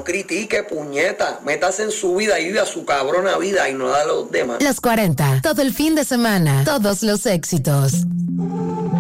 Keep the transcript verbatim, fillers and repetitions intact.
no critique, puñeta. Métase en su vida y vive a su cabrona vida y no da a los demás. Los cuarenta, todo el fin de semana, todos los éxitos.